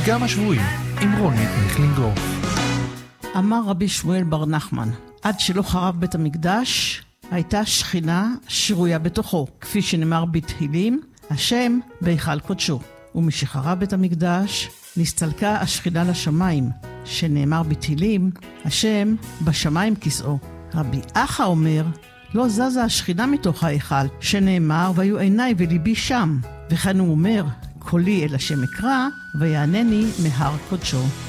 המדגם השבועי עם רונית מיכלינגור. אמר רבי שמואל בר נחמן, עד שלא חרב בית המקדש, הייתה שכינה שרויה בתוכו, כפי שנאמר בתהילים, השם בהיכל קודשו. ומשחרב בית המקדש, נסתלקה השכינה לשמיים, שנאמר בתהילים, השם בשמיים כיסאו. רבי אחא אומר, לא זזה השכינה מתוך ההיכל, שנאמר, והיו עיניי וליבי שם. וכאן הוא אומר, קולי אל השם אקרא, ויענני מהר קודשו.